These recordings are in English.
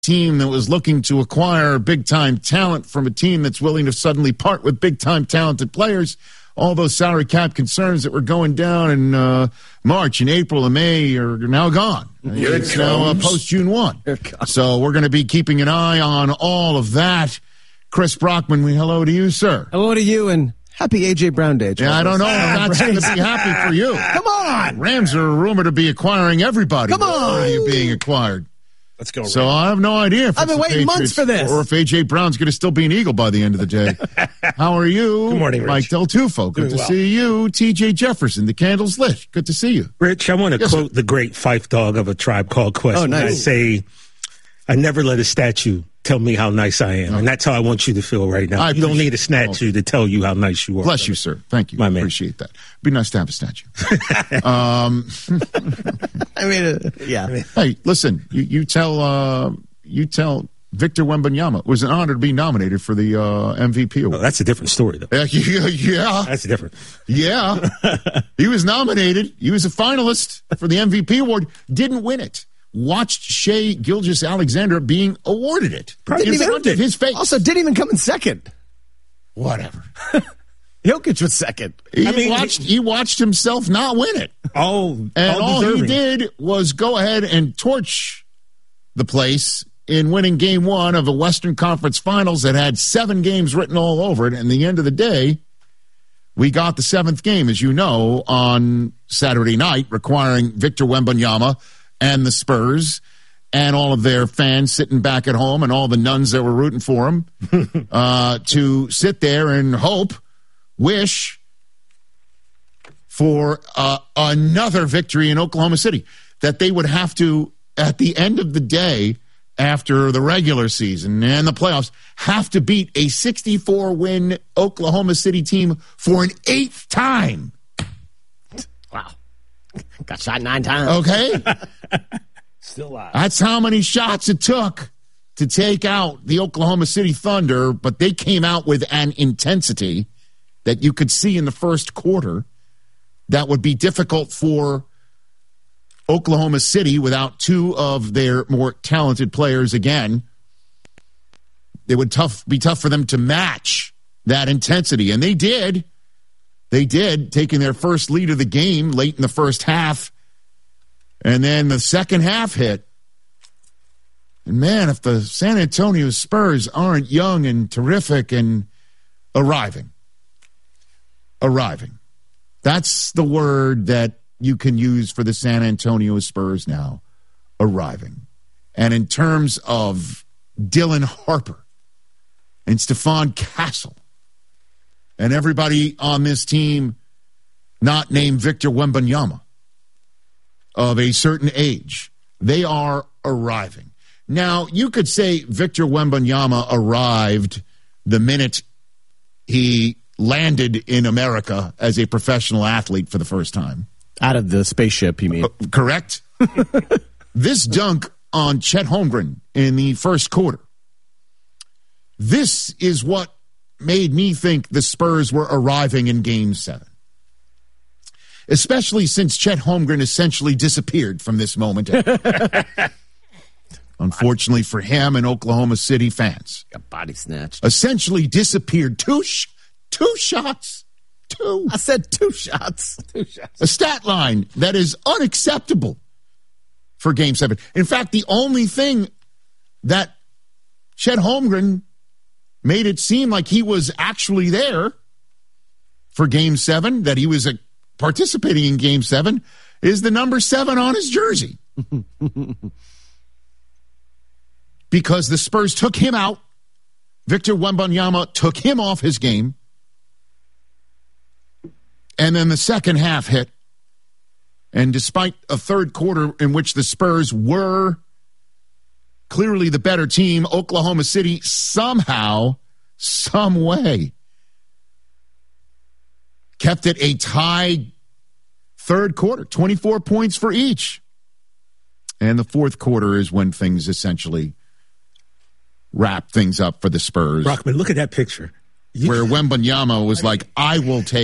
team that was looking to acquire big-time talent from a team that's willing to suddenly part with big-time talented players. All those salary cap concerns that were going down in March and April and May are now gone. It's now post-June 1. So we're going to be keeping an eye on all of that. Chris Brockman, hello to you, sir. Hello to you, and happy A.J. Brown Day. Yeah, I don't know if that's going to be happy for you. Come on. Rams are rumored to be acquiring everybody. Come on. Are being acquired? Let's go. So I have no idea if I've been waiting months for this. or if A.J. Brown's going to still be an Eagle by the end of the day. How are you? Good morning, Rich. Mike Del Tufo. Good to see you. T.J. Jefferson, the candle's lit. Good to see you. Rich, I want to quote the great Fife Dog of A Tribe Called Quest. Oh, nice. I say, I never let a statue tell me how nice I am. And that's how I want you to feel right now. You don't need a statue to tell you how nice you are. Bless you, sir. Thank you. My man. Appreciate that. Be nice to have a statue. Yeah. Hey, listen, you tell Victor Wembanyama it was an honor to be nominated for the MVP award. Oh, that's a different story, though. Yeah. That's different. Yeah. He was nominated. He was a finalist for the MVP award. Didn't win it. Watched Shai Gilgeous-Alexander being awarded it. In front of his face. Also, didn't even come in second. Whatever. Jokic was second. He watched himself not win it. All he did was go ahead and torch the place in winning game one of a Western Conference Finals that had 7 games written all over it. And at the end of the day, we got the 7th game, as you know, on Saturday night, requiring Victor Wembanyama and the Spurs and all of their fans sitting back at home and all the nuns that were rooting for him to sit there and wish for another victory in Oklahoma City, that they would have to, at the end of the day, after the regular season and the playoffs, have to beat a 64-win Oklahoma City team for an 8th time. Wow. Got shot 9 times. Okay? Still alive. That's how many shots it took to take out the Oklahoma City Thunder, but they came out with an intensity that you could see in the first quarter that would be difficult for Oklahoma City without 2 of their more talented players again. It would be tough for them to match that intensity, and they did. They did, taking their first lead of the game late in the first half, and then the second half hit. And man, if the San Antonio Spurs aren't young and terrific and arriving. That's the word that you can use for the San Antonio Spurs now, arriving. And in terms of Dylan Harper and Stephon Castle and everybody on this team not named Victor Wembanyama of a certain age, they are arriving. Now, you could say Victor Wembanyama arrived the minute he landed in America as a professional athlete for the first time. Out of the spaceship, you mean? Correct. This dunk on Chet Holmgren in the first quarter. This is what made me think the Spurs were arriving in Game 7. Especially since Chet Holmgren essentially disappeared from this moment. Unfortunately for him and Oklahoma City fans. Got body snatched. Essentially disappeared. Two shots. 2. I said 2 shots. 2 shots. A stat line that is unacceptable for Game 7. In fact, the only thing that Chet Holmgren made it seem like he was actually there for Game 7, that he was participating in Game 7, is the number 7 on his jersey. Because the Spurs took him out. Victor Wembanyama took him off his game. And then the second half hit. And despite a third quarter in which the Spurs were clearly the better team, Oklahoma City somehow, some way, kept it a tie third quarter, 24 points for each. And the fourth quarter is when things essentially wrap things up for the Spurs. Brockman, look at that picture. Where Wembanyama was like, I will take.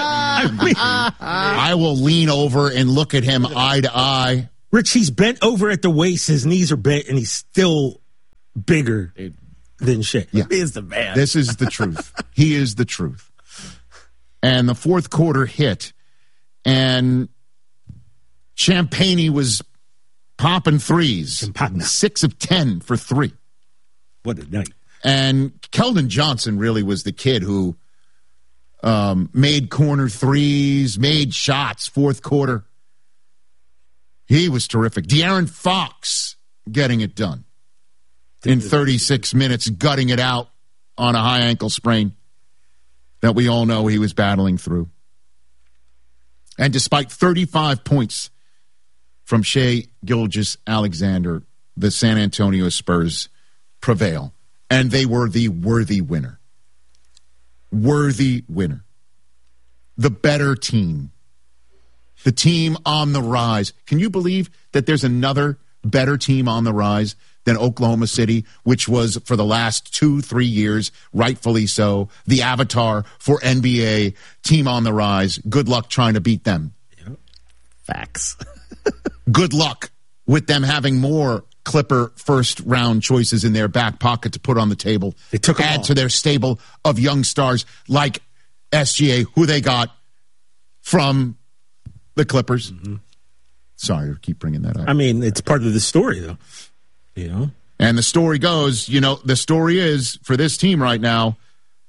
I will lean over and look at him eye to eye. Rich, he's bent over at the waist. His knees are bent, and he's still bigger than Shea. Yeah. He is the man. This is the truth. He is the truth. And the fourth quarter hit, and Champagnie was popping threes. 6 of 10 for 3. What a night. And Keldon Johnson really was the kid who made corner threes, made shots fourth quarter. He was terrific. De'Aaron Fox getting it done in 36 minutes, gutting it out on a high ankle sprain that we all know he was battling through. And despite 35 points from Shai Gilgeous-Alexander, the San Antonio Spurs prevail. And they were the worthy winner. Worthy winner. The better team. The team on the rise. Can you believe that there's another better team on the rise than Oklahoma City, which was for the last 2-3 years, rightfully so, the avatar for NBA team on the rise? Good luck trying to beat them. Facts. Good luck with them having more Clipper first-round choices in their back pocket to put on the table. They took them add all to their stable of young stars like SGA, who they got from the Clippers. Mm-hmm. Sorry to keep bringing that up. I mean, it's part of the story, though. You know? And the story goes, the story is, for this team right now,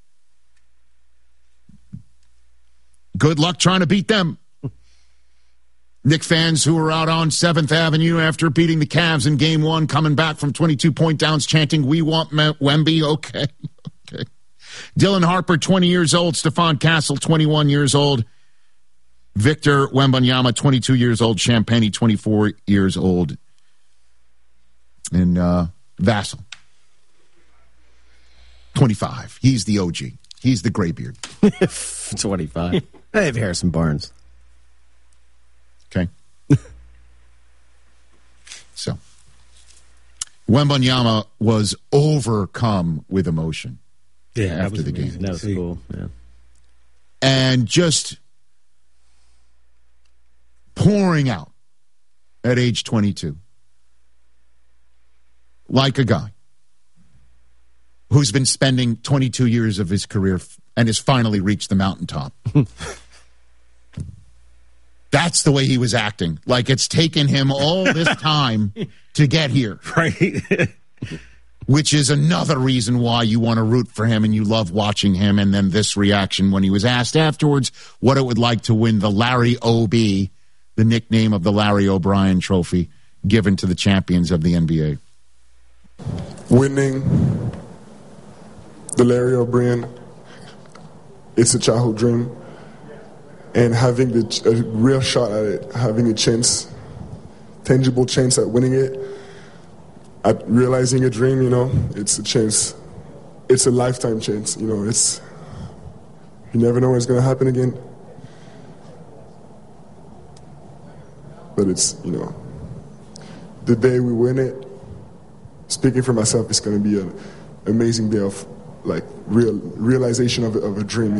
good luck trying to beat them. Knick fans who were out on 7th Avenue after beating the Cavs in Game 1, coming back from 22-point downs, chanting, "We want Wemby." Okay. Dylan Harper, 20 years old. Stephon Castle, 21 years old. Victor Wembanyama, 22 years old. Champagnie, 24 years old. And Vassell, 25. He's the OG. He's the graybeard. 25. I have Harrison Barnes. Okay. So, Wembanyama was overcome with emotion after the game. That was cool, yeah. And just pouring out at age 22. Like a guy who's been spending 22 years of his career and has finally reached the mountaintop. That's the way he was acting. Like it's taken him all this time to get here. Right. Which is another reason why you want to root for him and you love watching him. And then this reaction when he was asked afterwards what it would like to win the Larry O.B., the nickname of the Larry O'Brien Trophy, given to the champions of the NBA. Winning the Larry O'Brien, it's a childhood dream. And having a real shot at it, having a chance, tangible chance at winning it, at realizing a dream, it's a chance. It's a lifetime chance, you never know when it's going to happen again. But it's, the day we win it, speaking for myself, it's going to be an amazing day of, realization of a dream,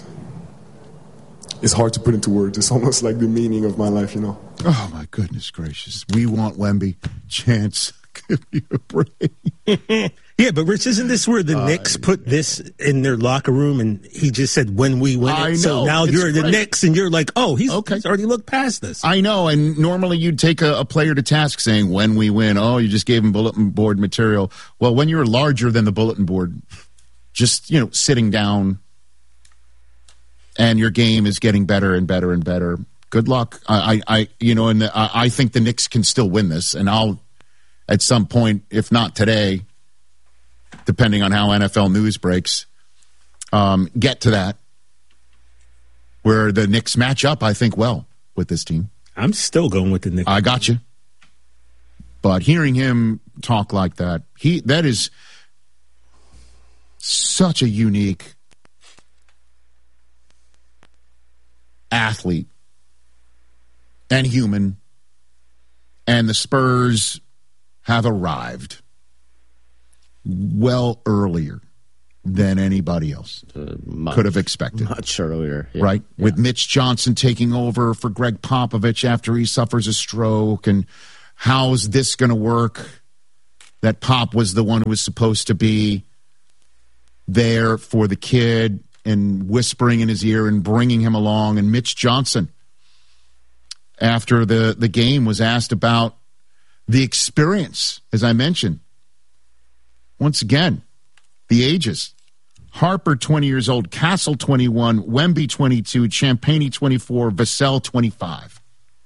It's hard to put into words. It's almost like the meaning of my life, Oh, my goodness gracious. We want Wemby. Chance, give me a break. Yeah, but Rich, isn't this where the Knicks put this in their locker room and he just said, when we win it? I know. So now you're the Knicks and you're like, oh, he's already looked past this. I know, and normally you'd take a player to task saying, when we win, oh, you just gave him bulletin board material. Well, when you're larger than the bulletin board, just, sitting down and your game is getting better and better and better. Good luck. I think the Knicks can still win this, and I'll, at some point, if not today, depending on how NFL news breaks, get to that, where the Knicks match up, I think, well with this team. I'm still going with the Knicks. I got you. But hearing him talk like that, that is such a unique athlete and human, and the Spurs have arrived well earlier than anybody else could have expected. Much earlier. Yeah. Right? Yeah. With Mitch Johnson taking over for Greg Popovich after he suffers a stroke, and how's this going to work? that Pop was the one who was supposed to be there for the kid and whispering in his ear and bringing him along. And Mitch Johnson, after the game, was asked about the experience, as I mentioned. Once again, the ages. Harper, 20 years old, Castle, 21, Wemby, 22, Champagny, 24, Vassell, 25.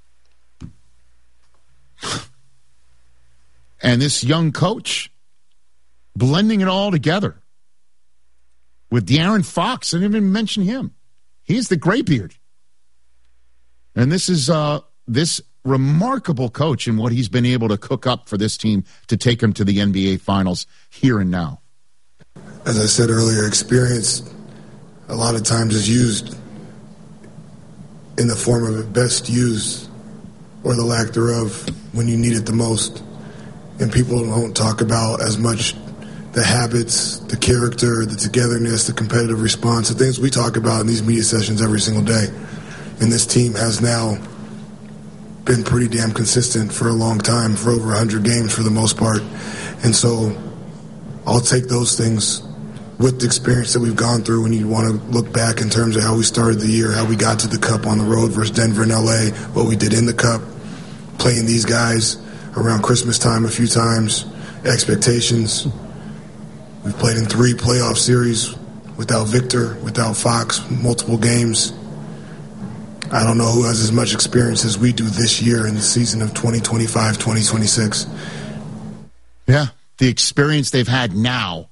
And this young coach blending it all together with De'Aaron Fox. I didn't even mention him. He's the graybeard. And this is this remarkable coach and what he's been able to cook up for this team to take them to the NBA Finals here and now. As I said earlier, experience a lot of times is used in the form of it best used or the lack thereof when you need it the most. And people don't talk about as much the habits, the character, the togetherness, the competitive response, the things we talk about in these media sessions every single day. And this team has now been pretty damn consistent for a long time, for over 100 games for the most part. And so I'll take those things with the experience that we've gone through when you want to look back in terms of how we started the year, how we got to the Cup on the road versus Denver and LA, what we did in the Cup, playing these guys around Christmas time a few times, expectations. We've played in 3 playoff series without Victor, without Fox, multiple games. I don't know who has as much experience as we do this year in the season of 2025-2026. Yeah, the experience they've had now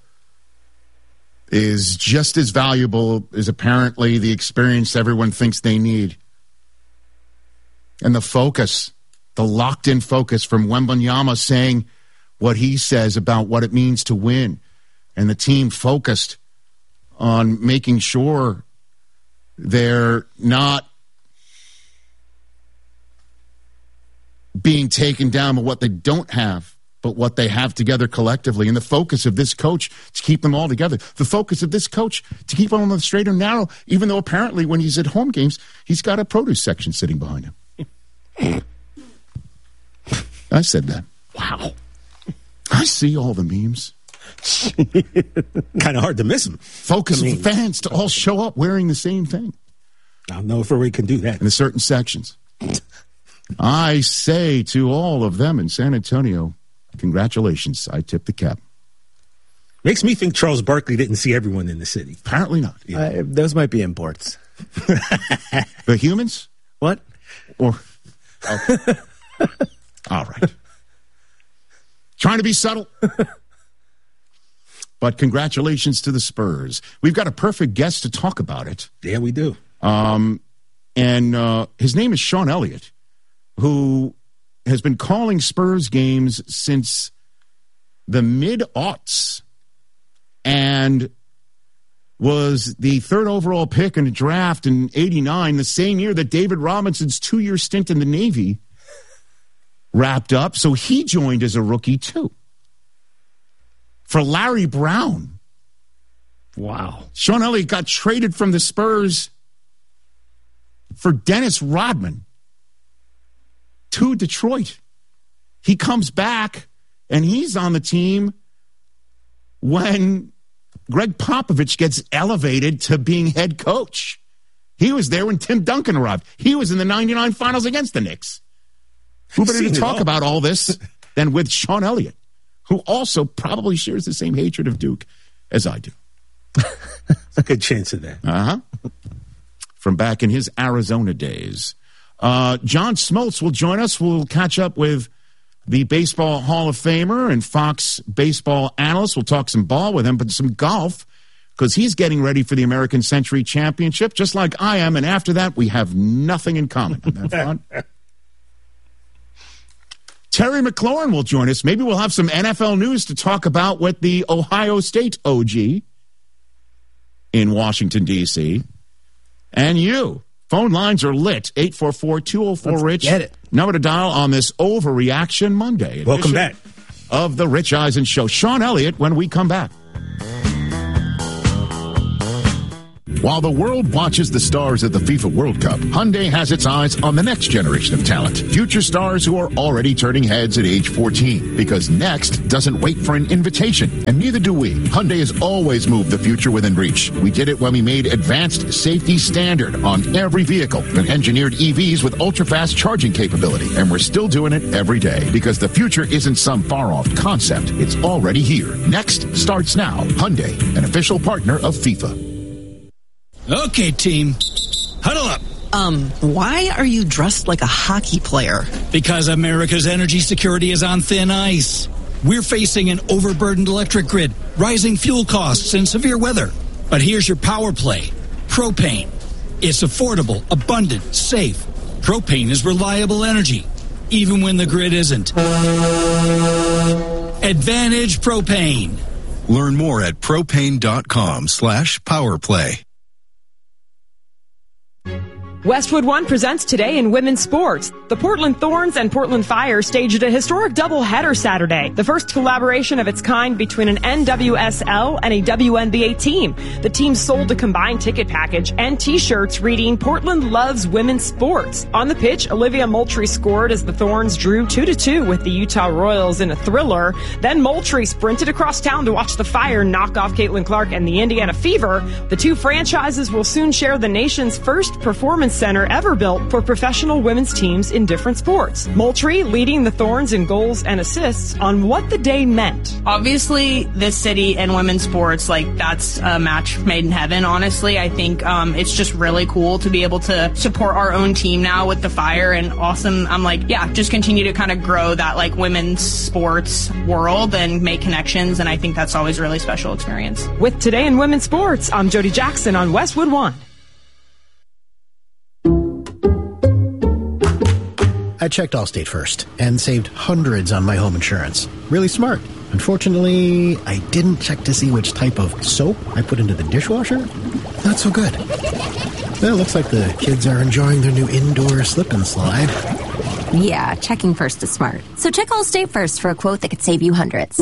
is just as valuable as apparently the experience everyone thinks they need. And the focus, the locked-in focus from Wembanyama saying what he says about what it means to win, and the team focused on making sure they're not being taken down by what they don't have, but what they have together collectively. And the focus of this coach to keep them all together. The focus of this coach to keep them on the straight and narrow, even though apparently when he's at home games, he's got a produce section sitting behind him. I said that. Wow. I see all the memes. Kind of hard to miss them. Focus of the fans to all show up wearing the same thing. I don't know if we can do that. In certain sections. I say to all of them in San Antonio, congratulations. I tipped the cap. Makes me think Charles Barkley didn't see everyone in the city. Apparently not. Yeah. Those might be imports. The humans? What? Or all right. Trying to be subtle. But congratulations to the Spurs. We've got a perfect guest to talk about it. Yeah, we do. And his name is Sean Elliott, who has been calling Spurs games since the mid-aughts and was the 3rd overall pick in the draft in '89, the same year that David Robinson's 2-year stint in the Navy wrapped up. So he joined as a rookie, too. For Larry Brown. Wow. Sean Elliott got traded from the Spurs for Dennis Rodman to Detroit. He comes back, and he's on the team when Greg Popovich gets elevated to being head coach. He was there when Tim Duncan arrived. He was in the '99 finals against the Knicks. Who better to talk about all this than with Sean Elliott, who also probably shares the same hatred of Duke as I do. A good chance of that. Uh-huh. From back in his Arizona days. John Smoltz will join us. We'll catch up with the Baseball Hall of Famer and Fox baseball analyst. We'll talk some ball with him, but some golf, because he's getting ready for the American Century Championship, just like I am. And after that, we have nothing in common. Isn't that fun? Terry McLaurin will join us. Maybe we'll have some NFL news to talk about with the Ohio State OG in Washington, D.C. And you. Phone lines are lit. 844-204-RICH. Get it. Number to dial on this Overreaction Monday. Welcome back. Of the Rich Eisen Show. Sean Elliott when we come back. While the world watches the stars at the FIFA World Cup, Hyundai has its eyes on the next generation of talent. Future stars who are already turning heads at age 14. Because next doesn't wait for an invitation, and neither do we. Hyundai has always moved the future within reach. We did it when we made advanced safety standard on every vehicle and engineered EVs with ultra-fast charging capability. And we're still doing it every day because the future isn't some far-off concept. It's already here. Next starts now. Hyundai, an official partner of FIFA. Okay, team. Huddle up. Why are you dressed like a hockey player? Because America's energy security is on thin ice. We're facing an overburdened electric grid, rising fuel costs, and severe weather. But here's your power play. Propane. It's affordable, abundant, safe. Propane is reliable energy, even when the grid isn't. Advantage Propane. Learn more at propane.com/powerplay. Westwood One presents Today in Women's Sports. The Portland Thorns and Portland Fire staged a historic doubleheader Saturday, the first collaboration of its kind between an NWSL and a WNBA team. The team sold a combined ticket package and T-shirts reading "Portland loves women's sports." On the pitch, Olivia Moultrie scored as the Thorns drew 2-2 with the Utah Royals in a thriller. Then Moultrie sprinted across town to watch the Fire knock off Caitlin Clark and the Indiana Fever. The two franchises will soon share the nation's first performance center ever built for professional women's teams in different sports. Moultrie leading the Thorns in goals and assists on what the day meant. Obviously, this city and women's sports, that's a match made in heaven, honestly. I think it's just really cool to be able to support our own team now with the Fire, and awesome. I'm just continue to kind of grow that women's sports world and make connections, and I think that's always a really special experience. With Today in Women's Sports, I'm Jody Jackson on Westwood One. I checked Allstate first and saved hundreds on my home insurance. Really smart. Unfortunately, I didn't check to see which type of soap I put into the dishwasher. Not so good. Well, it looks like the kids are enjoying their new indoor slip and slide. Yeah, checking first is smart. So check Allstate first for a quote that could save you hundreds.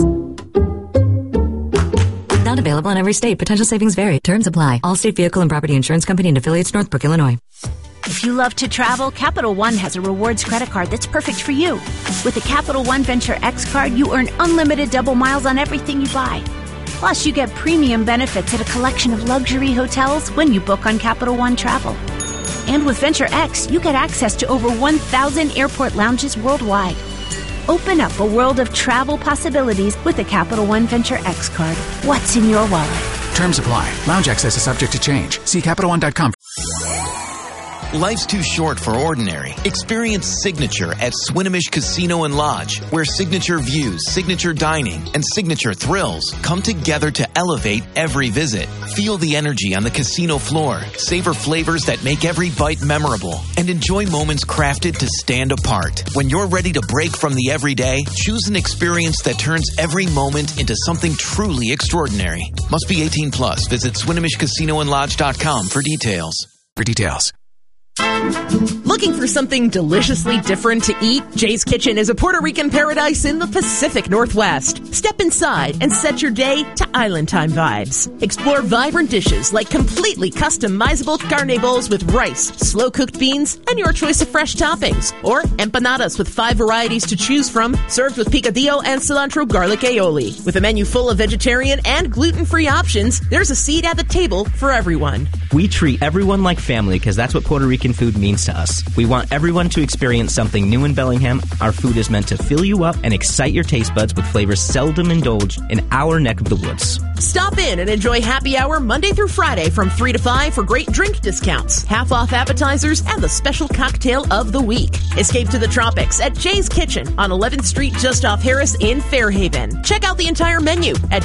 Not available in every state. Potential savings vary. Terms apply. Allstate Vehicle and Property Insurance Company and affiliates, Northbrook, Illinois. If you love to travel, Capital One has a rewards credit card that's perfect for you. With the Capital One Venture X card, you earn unlimited double miles on everything you buy. Plus, you get premium benefits at a collection of luxury hotels when you book on Capital One Travel. And with Venture X, you get access to over 1,000 airport lounges worldwide. Open up a world of travel possibilities with the Capital One Venture X card. What's in your wallet? Terms apply. Lounge access is subject to change. See CapitalOne.com. Life's too short for ordinary. Experience Signature at Swinomish Casino and Lodge, where signature views, signature dining, and signature thrills come together to elevate every visit. Feel the energy on the casino floor, savor flavors that make every bite memorable, and enjoy moments crafted to stand apart. When you're ready to break from the everyday, choose an experience that turns every moment into something truly extraordinary. Must be 18 plus. Visit SwinomishCasinoandLodge.com for details. Looking for something deliciously different to eat? Jay's Kitchen is a Puerto Rican paradise in the Pacific Northwest. Step inside and set your day to island time vibes. Explore vibrant dishes like completely customizable carne bowls with rice, slow-cooked beans, and your choice of fresh toppings. Or empanadas with 5 varieties to choose from, served with picadillo and cilantro garlic aioli. With a menu full of vegetarian and gluten-free options, there's a seat at the table for everyone. We treat everyone like family because that's what Puerto Rican food means to us. We want everyone to experience something new in Bellingham. Our food is meant to fill you up and excite your taste buds with flavors seldom indulged in our neck of the woods. Stop in and enjoy happy hour Monday through Friday from 3 to 5 for great drink discounts, half-off appetizers, and the special cocktail of the week. Escape to the tropics at Jay's Kitchen on 11th Street just off Harris in Fairhaven. Check out the entire menu at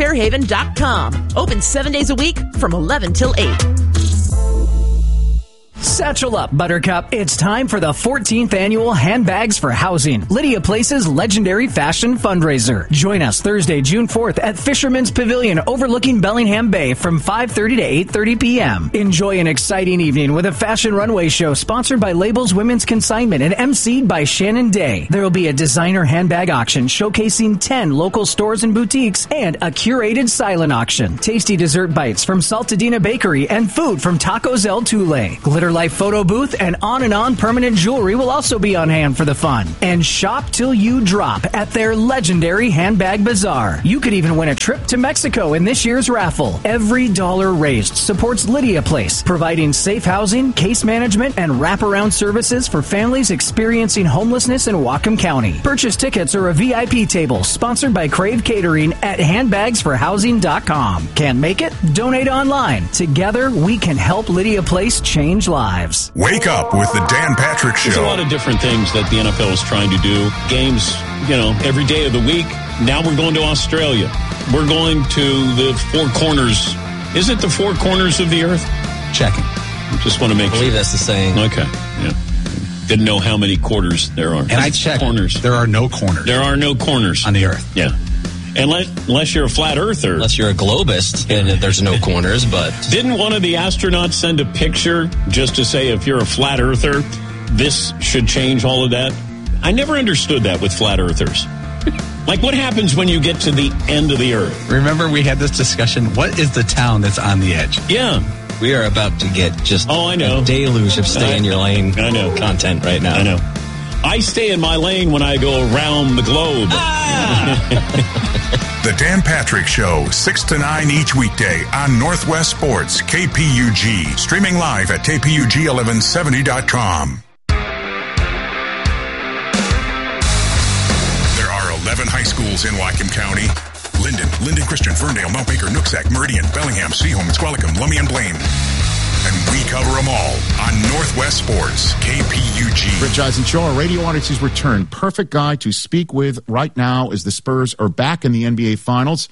jayskitchenfairhaven.com. Open 7 days a week from 11 till 8. Satchel up, Buttercup. It's time for the 14th annual Handbags for Housing, Lydia Place's legendary fashion fundraiser. Join us Thursday, June 4th at Fisherman's Pavilion overlooking Bellingham Bay from 5:30 to 8:30 p.m. Enjoy an exciting evening with a fashion runway show sponsored by Labels Women's Consignment and emceed by Shannon Day. There will be a designer handbag auction showcasing 10 local stores and boutiques and a curated silent auction. Tasty dessert bites from Saltadina Bakery and food from Tacos El Tule. Glitter Life photo booth and on permanent jewelry will also be on hand for the fun. And shop till you drop at their legendary handbag bazaar. You could even win a trip to Mexico in this year's raffle. Every dollar raised supports Lydia Place, providing safe housing, case management, and wraparound services for families experiencing homelessness in Whatcom County. Purchase tickets or a VIP table sponsored by Crave Catering at handbagsforhousing.com. Can't make it? Donate online. Together, we can help Lydia Place change lives. Wake up with the Dan Patrick Show. There's a lot of different things that the NFL is trying to do. Games, every day of the week. Now we're going to Australia. We're going to the four corners. Is it the four corners of the earth? Checking. Just want to make sure. I believe that's the saying. Okay. Yeah. Didn't know how many quarters there are. And I checked. Corners. There are no corners. There are no corners. On the earth. Yeah. Unless you're a flat earther. Unless you're a globist, and there's no corners, but... Didn't one of the astronauts send a picture just to say if you're a flat earther, this should change all of that? I never understood that with flat earthers. Like, what happens when you get to the end of the earth? Remember we had this discussion, what is the town that's on the edge? Yeah. We are about to get just I know. A deluge of stay in your lane content right now. I know. I stay in my lane when I go around the globe. The Dan Patrick Show, 6 to 9 each weekday on Northwest Sports, KPUG. Streaming live at KPUG1170.com. There are 11 high schools in Whatcom County. Linden Christian, Ferndale, Mount Baker, Nooksack, Meridian, Bellingham, Seaholm, Squalicum, Lummi, and Blaine. And we cover them all on Northwest Sports, KPUG. Rich Eisenshaw, Radio Oddity's return. Perfect guy to speak with right now as the Spurs are back in the NBA Finals.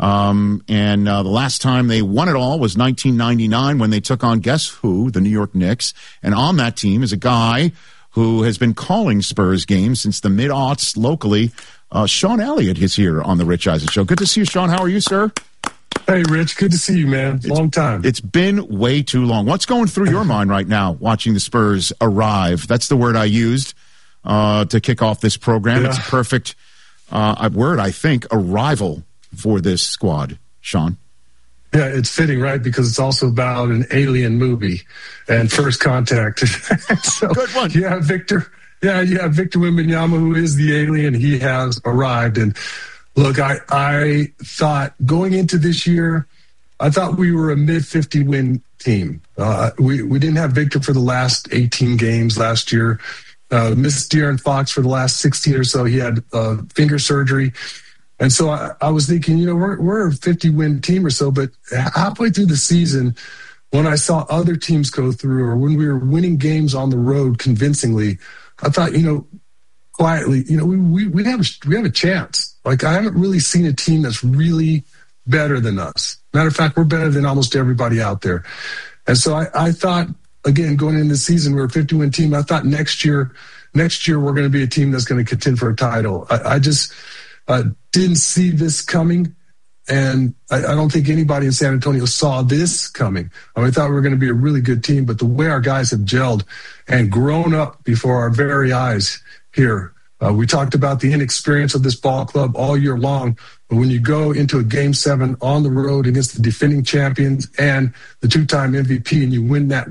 The last time they won it all was 1999 when they took on, guess who? The New York Knicks. And on that team is a guy who has been calling Spurs games since the mid-aughts locally. Sean Elliott is here on the Rich Eisen Show. Good to see you, Sean. How are you, sir? Hey, Rich. Good to see you, man. Long time. It's been way too long. What's going through your mind right now watching the Spurs arrive? That's the word I used to kick off this program. Yeah. It's a perfect word, I think, arrival for this squad, Sean. Yeah, it's fitting, right? Because it's also about an alien movie and First Contact. So, good one. Yeah, Victor Wembanyama, who is the alien. He has arrived. And look, I thought going into this year, I thought we were a mid-50 win team. We didn't have Victor for the last 18 games last year. Missed De'Aaron Fox for the last 16 or so. He had finger surgery. And so I was thinking, we're a 50-win team or so, but halfway through the season, when I saw other teams go through or when we were winning games on the road convincingly, I thought, quietly, we have a chance. Like, I haven't really seen a team that's really better than us. Matter of fact, we're better than almost everybody out there. And so I thought, again, going into the season, we're a 50-win team. I thought next year we're going to be a team that's going to contend for a title. I just didn't see this coming, and I don't think anybody in San Antonio saw this coming. I thought we were going to be a really good team, but the way our guys have gelled and grown up before our very eyes here, we talked about the inexperience of this ball club all year long, but when you go into a Game 7 on the road against the defending champions and the two-time MVP and you win that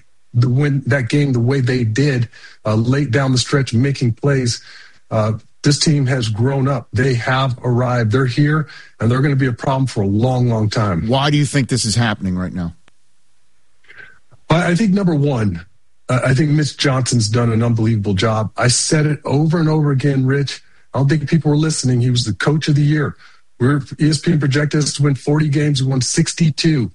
game the way they did, late down the stretch, making plays, this team has grown up. They have arrived. They're here, and they're going to be a problem for a long, long time. Why do you think this is happening right now? I think, number one, I think Mitch Johnson's done an unbelievable job. I said it over and over again, Rich. I don't think people were listening. He was the coach of the year. ESPN projected us to win 40 games. We won 62.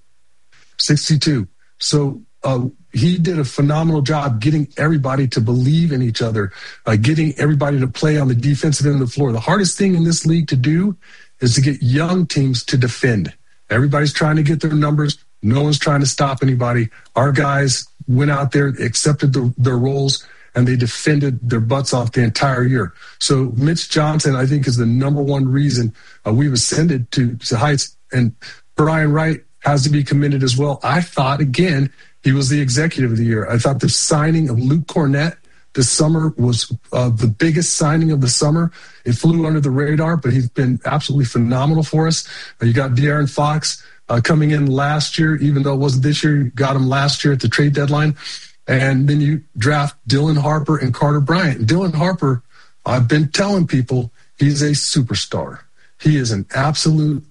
So he did a phenomenal job getting everybody to believe in each other, getting everybody to play on the defensive end of the floor. The hardest thing in this league to do is to get young teams to defend. Everybody's trying to get their numbers. No one's trying to stop anybody. Our guys went out there, accepted their roles, and they defended their butts off the entire year. So Mitch Johnson, I think, is the number one reason we've ascended to heights. And Brian Wright has to be commended as well. I thought, again, he was the executive of the year. I thought the signing of Luke Cornett this summer was the biggest signing of the summer. It flew under the radar, but he's been absolutely phenomenal for us. You got De'Aaron Fox coming in last year, even though it wasn't this year. You got him last year at the trade deadline. And then you draft Dylan Harper and Carter Bryant. Dylan Harper, I've been telling people, he's a superstar. He is an absolute